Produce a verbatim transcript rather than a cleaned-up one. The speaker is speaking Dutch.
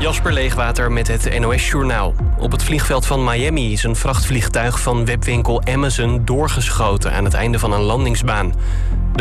Jasper Leegwater met het N O S-journaal. Op het vliegveld van Miami is een vrachtvliegtuig van webwinkel Amazon doorgeschoten aan het einde van een landingsbaan.